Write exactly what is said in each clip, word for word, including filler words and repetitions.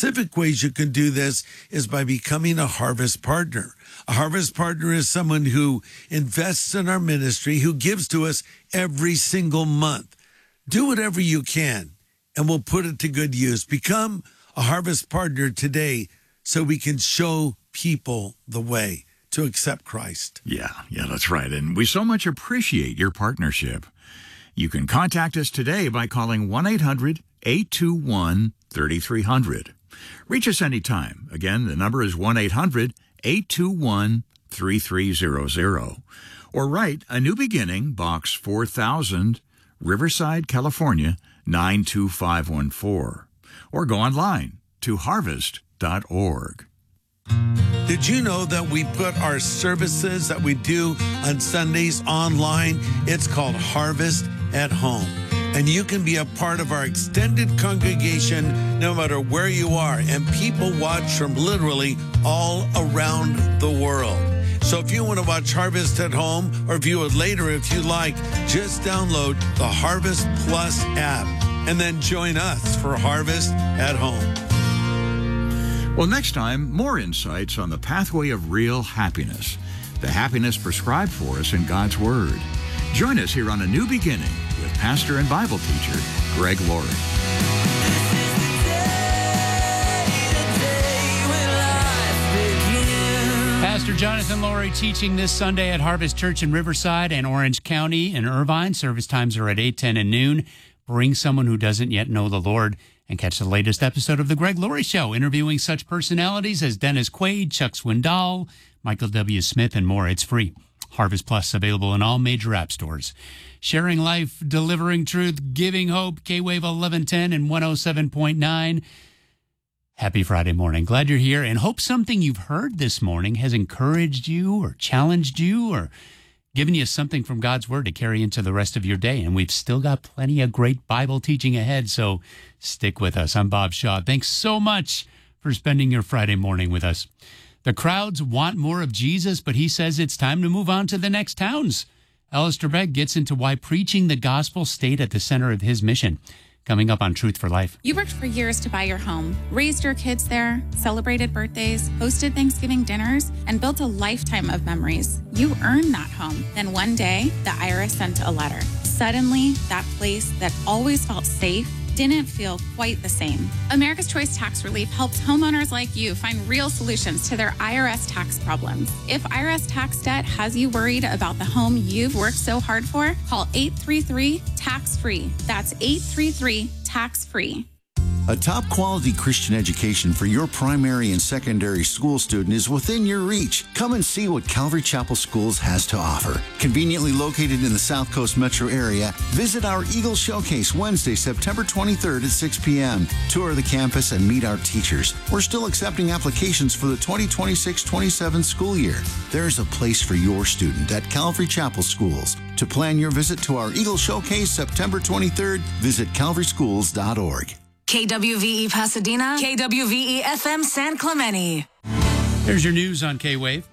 specific ways you can do this is by becoming a Harvest Partner. A Harvest Partner is someone who invests in our ministry, who gives to us every single month. Do whatever you can, and we'll put it to good use. Become a Harvest Partner today so we can show people the way to accept Christ. Yeah, yeah, that's right. And we so much appreciate your partnership. You can contact us today by calling one eight hundred eight two one three three zero zero. Reach us anytime. Again, the number is one eight hundred eight two one three three zero zero. Or write A New Beginning, Box four thousand, Riverside, California, nine two five one four. Or go online to harvest dot org. Did you know that we put our services that we do on Sundays online? It's called Harvest at Home. And you can be a part of our extended congregation no matter where you are. And people watch from literally all around the world. So if you want to watch Harvest at Home or view it later if you like, just download the Harvest Plus app and then join us for Harvest at Home. Well, next time, more insights on the pathway of real happiness, the happiness prescribed for us in God's Word. Join us here on A New Beginning with pastor and Bible teacher Greg Laurie. Pastor Jonathan Laurie teaching this Sunday at Harvest Church in Riverside and Orange County in Irvine. Service times are at eight, ten, and noon. Bring someone who doesn't yet know the Lord and catch the latest episode of The Greg Laurie Show, interviewing such personalities as Dennis Quaid, Chuck Swindoll, Michael W. Smith, and more. It's free. Harvest Plus available in all major app stores. Sharing life, delivering truth, giving hope. K-Wave eleven ten and one oh seven point nine. Happy Friday morning. Glad you're here, and hope something you've heard this morning has encouraged you or challenged you or given you something from God's Word to carry into the rest of your day. And we've still got plenty of great Bible teaching ahead, so stick with us. I'm Bob Shaw. Thanks so much for spending your Friday morning with us. The crowds want more of Jesus, but he says it's time to move on to the next towns. Alistair Begg gets into why preaching the gospel stayed at the center of his mission. Coming up on Truth for Life. You worked for years to buy your home, raised your kids there, celebrated birthdays, hosted Thanksgiving dinners, and built a lifetime of memories. You earned that home. Then one day, the I R S sent a letter. Suddenly, that place that always felt safe didn't feel quite the same. America's Choice Tax Relief helps homeowners like you find real solutions to their I R S tax problems. If I R S tax debt has you worried about the home you've worked so hard for, call eight three three, tax free. That's eight three three, tax free. A top-quality Christian education for your primary and secondary school student is within your reach. Come and see what Calvary Chapel Schools has to offer. Conveniently located in the South Coast metro area, visit our Eagle Showcase Wednesday, September twenty-third at six p.m. Tour the campus and meet our teachers. We're still accepting applications for the twenty twenty-six twenty-seven school year. There's a place for your student at Calvary Chapel Schools. To plan your visit to our Eagle Showcase September twenty-third, visit calvary schools dot org. K W V E Pasadena, K W V E F M San Clemente. Here's your news on K-Wave.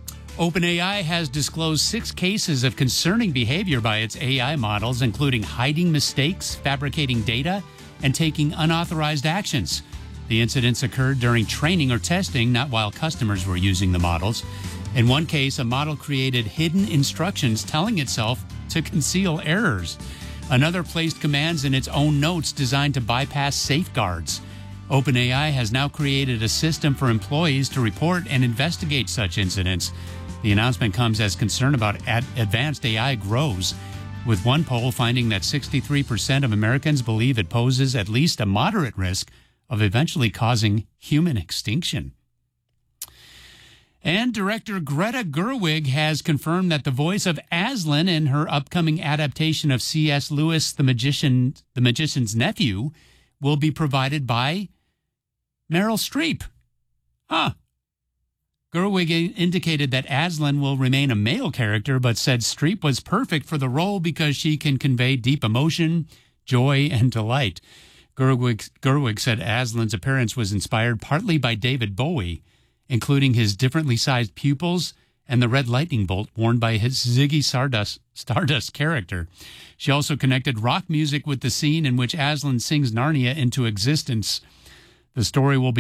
OpenAI has disclosed six cases of concerning behavior by its A I models, including hiding mistakes, fabricating data, and taking unauthorized actions. The incidents occurred during training or testing, not while customers were using the models. In one case, a model created hidden instructions telling itself to conceal errors. Another placed commands in its own notes designed to bypass safeguards. OpenAI has now created a system for employees to report and investigate such incidents. The announcement comes as concern about ad- advanced A I grows, with one poll finding that sixty-three percent of Americans believe it poses at least a moderate risk of eventually causing human extinction. And director Greta Gerwig has confirmed that the voice of Aslan in her upcoming adaptation of C S. Lewis' The Magician, The Magician's Nephew will be provided by Meryl Streep. Huh. Gerwig indicated that Aslan will remain a male character, but said Streep was perfect for the role because she can convey deep emotion, joy, and delight. Gerwig, Gerwig said Aslan's appearance was inspired partly by David Bowie, including his differently sized pupils and the red lightning bolt worn by his Ziggy Stardust, Stardust character. She also connected rock music with the scene in which Aslan sings Narnia into existence. The story will be